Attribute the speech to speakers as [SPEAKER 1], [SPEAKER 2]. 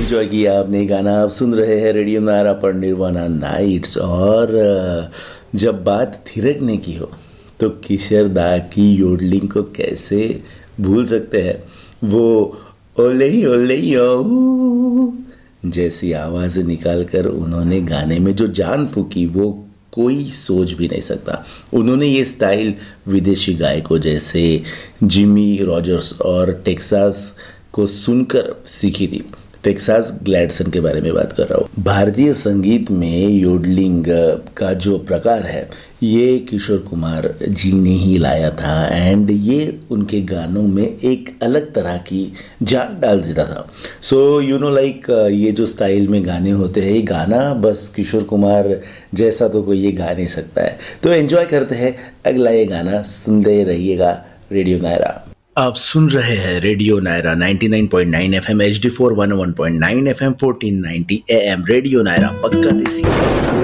[SPEAKER 1] Enjoy किया आपने गाना। आप सुन रहे हैं रेडियो नायरा पर निर्वाणा नाइट्स। और जब बात थिरकने की हो तो किशोर दा की योडलिंग को कैसे भूल सकते हैं। वो ओले यो जैसी आवाज़ निकाल कर उन्होंने गाने में जो जान फूकी वो कोई सोच भी नहीं सकता। उन्होंने ये स्टाइल विदेशी गायकों जैसे जिमी रॉजर्स और टेक्सास को सुनकर सीखी थी। टेक्सास ग्लैडसन के बारे में बात कर रहा हूँ। भारतीय संगीत में योडलिंग का जो प्रकार है ये किशोर कुमार जी ने ही लाया था एंड ये उनके गानों में एक अलग तरह की जान डाल देता था। सो यू नो लाइक ये जो स्टाइल में गाने होते हैं ये गाना बस किशोर कुमार जैसा तो कोई ये गा नहीं सकता है। तो एंजॉय करते हैं अगला ये गाना, सुनते रहिएगा रेडियो नायरा। आप सुन रहे हैं radio Naira 99.9 FM HD4 101.9 FM 1490 AM radio Naira पक्का देसी।